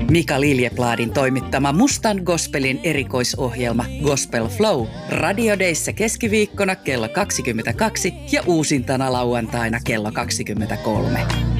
Mika Liljepladin toimittama Mustan gospelin erikoisohjelma Gospel Flow radiodeissa keskiviikkona kello 22 ja uusintana lauantaina kello 23.